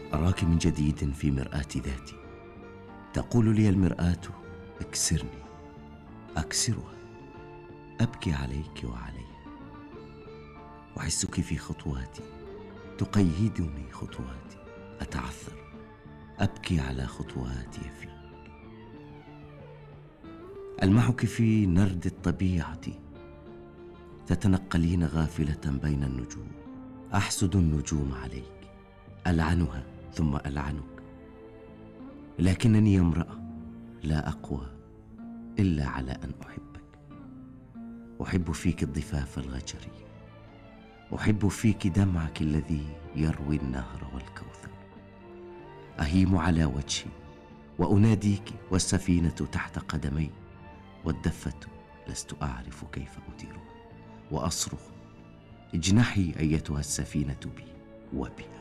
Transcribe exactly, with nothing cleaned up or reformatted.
أراك من جديد في مرآة ذاتي. تقول لي المرآة: اكسرني. أكسرها، أبكي عليك وعليها. أحسك في خطواتي، تقيدني خطواتي. أتعثر، أبكي على خطواتي فيك. ألمحك في نرد الطبيعة، تتنقلين غافلة بين النجوم. أحسد النجوم عليك، ألعنها ثم ألعنك، لكنني امرأة لا أقوى إلا على أن أحبك. أحب فيك الضفاف الغجري، أحب فيك دمعك الذي يروي النهر والكوثر. أهيم على وجهي وأناديك والسفينة تحت قدمي، والدفة لست أعرف كيف أديرها، وأصرخ: اجنحي أيتها السفينة بي وبها.